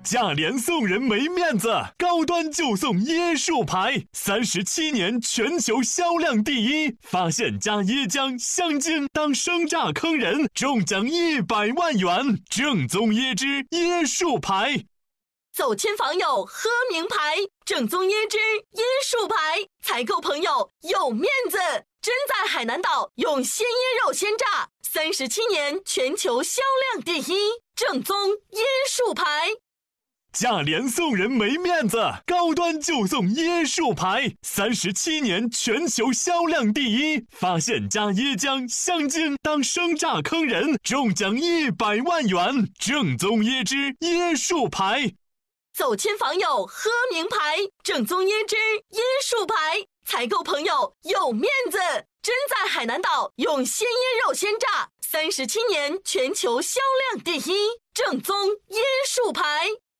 价廉送人没面子，高端就送椰树牌，37年全球销量第一。发现加椰浆、香精当生榨坑人，中奖100万元。正宗椰汁椰树牌。 走亲访友喝名牌，正宗椰汁椰树牌，采购朋友有面子。真在海南岛用鲜椰肉鲜榨，37年全球销量第一，正宗椰树牌。 价廉送人没面子，高端就送椰树牌，37年全球销量第一。发现加椰浆、香精当生榨坑人，中奖100万元。正宗椰汁椰树牌。 走亲访友喝名牌，正宗椰汁椰树牌，采购朋友有面子。真在海南岛用鲜椰肉鲜榨，37年全球销量第一，正宗椰树牌。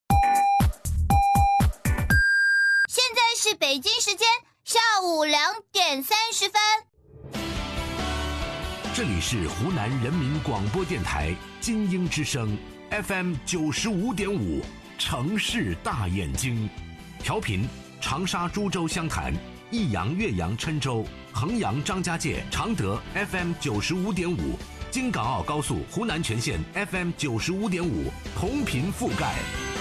现在是北京时间下午2点30分。 这里是湖南人民广播电台金鹰之声 FM 95.5，城市大眼睛，调频长沙、株洲、湘潭、益阳、岳阳、郴州、衡阳、张家界、常德 FM 95.5，京港澳高速湖南全线 FM 95.5，同频覆盖。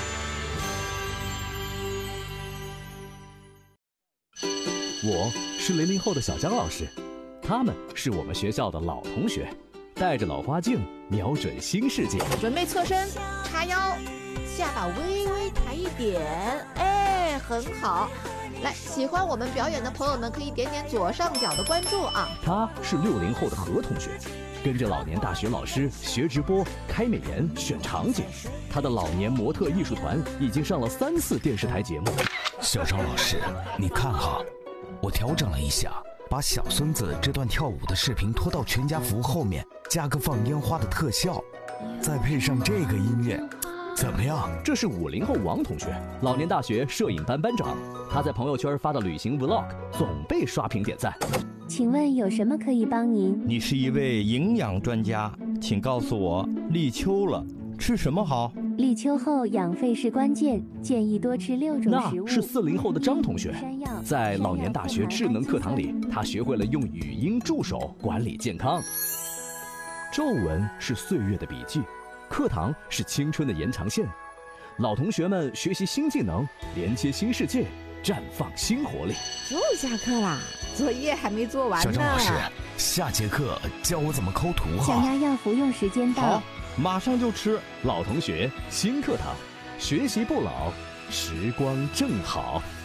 我是00后的小江老师，他们是我们学校的老同学，带着老花镜，瞄准新世界。 准备侧身，叉腰，下巴微微抬一点，哎，很好。来，喜欢我们表演的朋友们可以点点左上角的关注啊。 他是60后的何同学，跟着老年大学老师学直播、开美颜、选场景。他的老年模特艺术团已经上了3次电视台节目。 小张老师，你看哈，我调整了一下，把小孙子这段跳舞的视频拖到全家福后面，加个放烟花的特效，再配上这个音乐，怎么样？ 这是50后王同学，老年大学摄影班班长。他在朋友圈发的旅行 vlog 总被刷屏点赞。 请问有什么可以帮您？ 你是一位营养专家，请告诉我，立秋了，吃什么好？ 立秋后养肺是关键，建议多吃6种食物。 那是40后的张同学，在老年大学智能课堂里，他学会了用语音助手管理健康。皱纹是岁月的笔记，课堂是青春的延长线。老同学们学习新技能，连接新世界，绽放新活力。 又下课啦，作业还没做完呢。 小张老师，下节课教我怎么抠图哈。 降压药服用时间到。 好，马上就吃。 老同学新课堂，学习不老，时光正好。